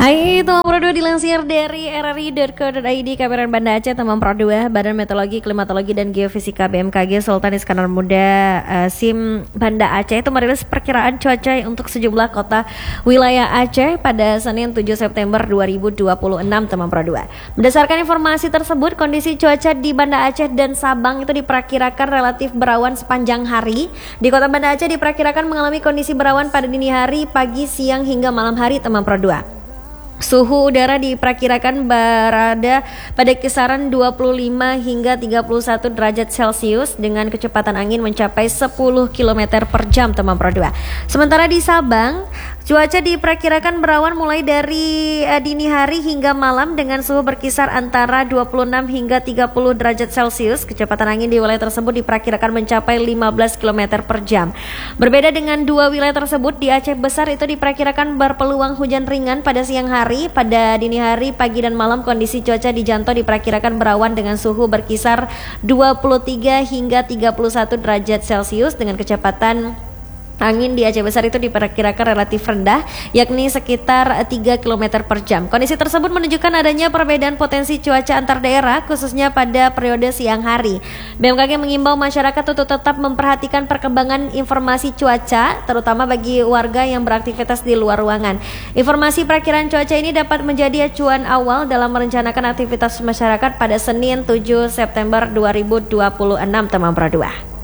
Hai, Teman Pro 2 dilansir dari rri.co.id. Kabaran Banda Aceh, Teman Pro 2, Badan Meteorologi, Klimatologi, dan Geofisika BMKG Sultan Iskandar Muda SIM Banda Aceh itu merilis perkiraan cuaca untuk sejumlah kota wilayah Aceh pada Senin 7 September 2026, Teman Pro 2. Berdasarkan informasi tersebut, kondisi cuaca di Banda Aceh dan Sabang itu diperkirakan relatif berawan sepanjang hari. Di kota Banda Aceh diperkirakan mengalami kondisi berawan pada dini hari, pagi, siang, hingga malam hari, Teman Pro 2. Suhu udara diperkirakan berada pada kisaran 25 hingga 31 derajat Celcius dengan kecepatan angin mencapai 10 km per jam, Teman Pro 2. Sementara di Sabang, cuaca diperkirakan berawan mulai dari dini hari hingga malam dengan suhu berkisar antara 26 hingga 30 derajat Celcius. Kecepatan angin di wilayah tersebut diperkirakan mencapai 15 km per jam. Berbeda dengan dua wilayah tersebut, di Aceh Besar itu diperkirakan berpeluang hujan ringan pada siang hari. Pada dini hari, pagi, dan malam kondisi cuaca di Janto diperkirakan berawan dengan suhu berkisar 23 hingga 31 derajat Celcius dengan kecepatan angin di Aceh Besar itu diperkirakan relatif rendah, yakni sekitar 3 km per jam. Kondisi tersebut menunjukkan adanya perbedaan potensi cuaca antar daerah, khususnya pada periode siang hari. BMKG mengimbau masyarakat untuk tetap memperhatikan perkembangan informasi cuaca, terutama bagi warga yang beraktivitas di luar ruangan. Informasi perakiraan cuaca ini dapat menjadi acuan awal dalam merencanakan aktivitas masyarakat pada Senin 7 September 2026, Teman Pro 2.